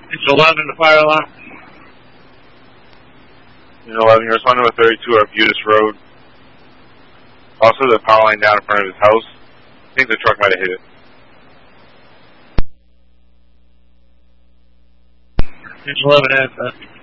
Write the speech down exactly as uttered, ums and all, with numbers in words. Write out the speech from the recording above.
It's eleven, the fire alarm. Unit eleven, you're responding with thirty-two Arbutus Road. Also, the power line down in front of his house. I think the truck might have hit it. It's eleven,